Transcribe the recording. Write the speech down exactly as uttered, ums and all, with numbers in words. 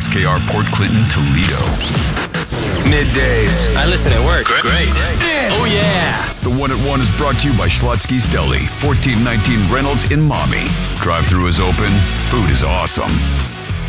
X K R Port Clinton, Toledo. Middays. I listen at work. Great. Great. Oh, yeah. The One at One is brought to you by Schlotsky's Deli, fourteen nineteen Reynolds in Maumee. Drive-thru is open. Food is awesome.